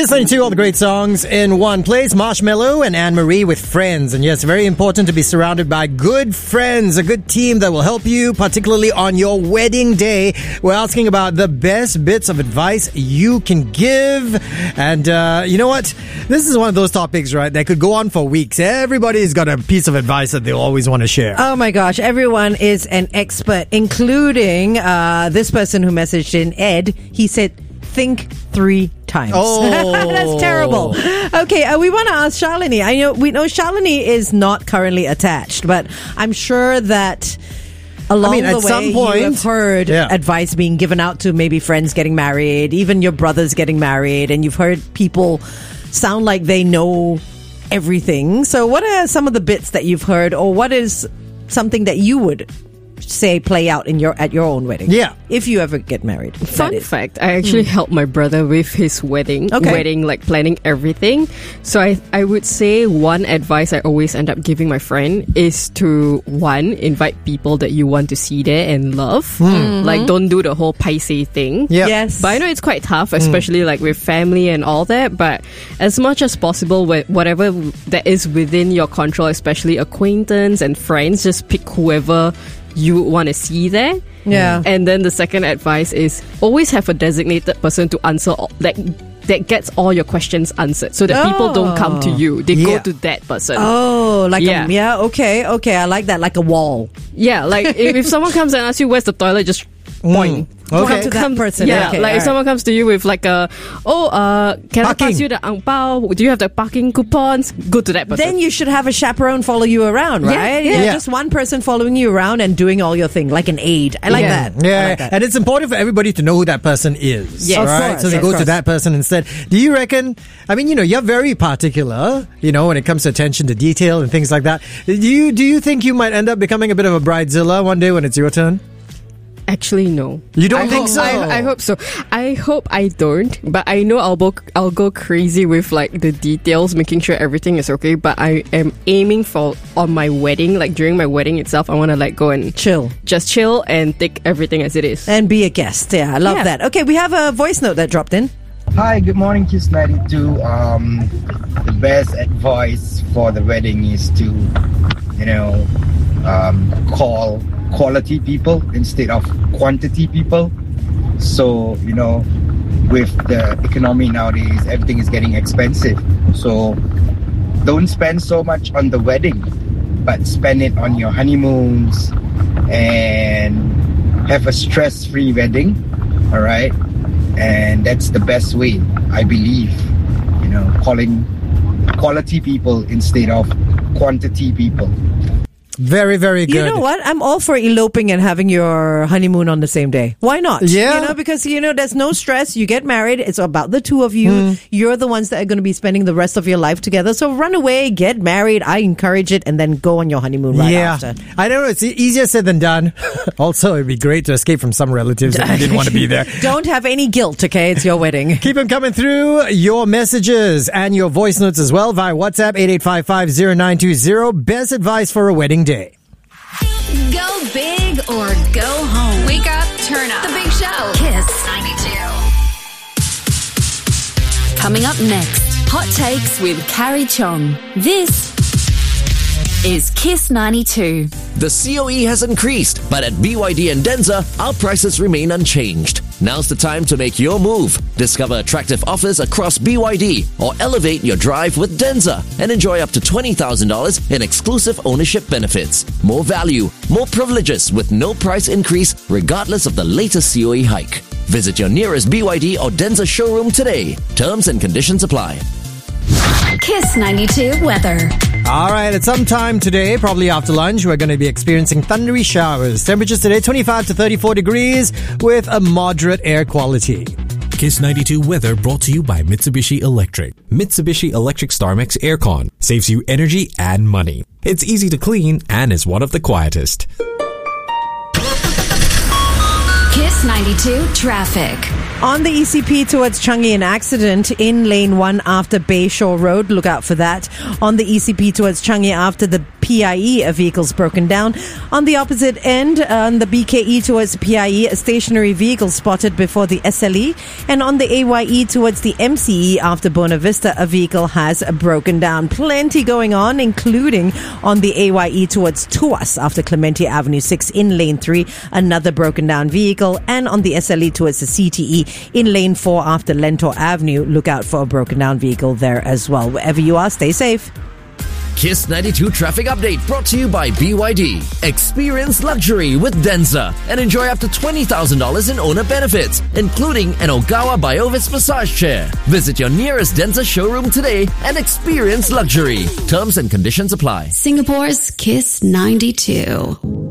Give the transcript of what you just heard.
Kiss 92, all the great songs in one place. Marshmello and Anne-Marie with Friends. And yes, very important to be surrounded by good friends, a good team that will help you, particularly on your wedding day. We're asking about the best bits of advice you can give. And you know what? This is one of those topics, right, that could go on for weeks. Everybody's got a piece of advice that they always want to share. Oh my gosh, everyone is an expert, including this person who messaged in, Ed. He said, think 3 times. Oh. That's terrible. Okay, we want to ask Shalini. We know Shalini is not currently attached, but I'm sure that along the way some point, you have heard advice being given out to maybe friends getting married, even your brothers getting married, and you've heard people sound like they know everything. So what are some of the bits that you've heard, or what is something that you would say play out at your own wedding? Yeah. If you ever get married. Fun fact, I actually helped my brother with his wedding, like planning everything. So I would say one advice I always end up giving my friend is to, one, invite people that you want to see there and love. Like, don't do the whole paise thing. Yep. Yes. But I know it's quite tough, especially like with family and all that. But as much as possible, whatever that is within your control, especially acquaintance and friends, just pick whoever you want to see there. Yeah. And then the second advice is always have a designated person to answer that gets all your questions answered, so that people don't come to you. They go to that person. Oh, okay. I like that, like a wall. Yeah, like if someone comes and asks you where's the toilet, just point. Come to that person. Yeah, okay, like if someone comes to you with like can I pass you the ang pao? Do you have the parking coupons? Go to that person. Then you should have a chaperone follow you around, right? Yeah. Just one person following you around and doing all your thing, like an aide. I like that. Yeah, I like that. And it's important for everybody to know who that person is. Yes. Of right? course, so they of go to course. that person instead. Do you reckon, you're very particular, when it comes to attention to detail and things like that. Do you think you might end up becoming a bit of a bridezilla one day when it's your turn? Actually, no. You don't think so? I hope so. I hope I don't, but I know I'll go crazy with like the details, making sure everything is okay. But I am aiming for on my wedding, like during my wedding itself, I want to like go and just chill and take everything as it is and be a guest. Yeah, I love that. Okay, we have a voice note that dropped in. Hi, good morning, Kiss 92. The best advice for the wedding is to, call quality people instead of quantity people. So, with the economy nowadays, everything is getting expensive. So, don't spend so much on the wedding, but spend it on your honeymoons and have a stress-free wedding. All right? And that's the best way, I believe, calling quality people instead of quantity people. Very, very good. You know what? I'm all for eloping and having your honeymoon on the same day. Why not? Yeah. Because, there's no stress. You get married. It's about the two of you. You're the ones that are going to be spending the rest of your life together. So run away, get married. I encourage it, and then go on your honeymoon right after. I don't know. It's easier said than done. Also, it'd be great to escape from some relatives that you didn't want to be there. Don't have any guilt, okay? It's your wedding. Keep them coming through. Your messages and your voice notes as well via WhatsApp 88550920. Best advice for a wedding day. Go big or go home. Wake up, turn up. The Big Show. Kiss 92. Coming up next, Hot Takes with Carrie Chong. This is Kiss 92. The COE has increased, but at BYD and Denza, our prices remain unchanged. Now's the time to make your move. Discover attractive offers across BYD or elevate your drive with Denza and enjoy up to $20,000 in exclusive ownership benefits. More value, more privileges with no price increase regardless of the latest COE hike. Visit your nearest BYD or Denza showroom today. Terms and conditions apply. Kiss 92 weather. All right, at some time today, probably after lunch, we're going to be experiencing thundery showers. Temperatures today, 25 to 34 degrees with a moderate air quality. Kiss 92 weather brought to you by Mitsubishi Electric. Mitsubishi Electric StarMax Aircon saves you energy and money. It's easy to clean and is one of the quietest. Kiss 92 traffic. On the ECP towards Changi, an accident in lane 1 after Bayshore Road. Look out for that. On the ECP towards Changi after the PIE, a vehicle's broken down. On the opposite end, on the BKE towards PIE, a stationary vehicle spotted before the SLE. And on the AYE towards the MCE after Buona Vista, a vehicle has broken down. Plenty going on, including on the AYE towards Tuas after Clementi Avenue 6 in lane 3, another broken down vehicle. And on the SLE towards the CTE in lane 4 after Lentor Avenue, look out for a broken down vehicle there as well. Wherever you are, stay safe. Kiss 92 Traffic Update brought to you by BYD. Experience luxury with Denza and enjoy up to $20,000 in owner benefits, including an Ogawa Biovis massage chair. Visit your nearest Denza showroom today and experience luxury. Terms and conditions apply. Singapore's Kiss 92.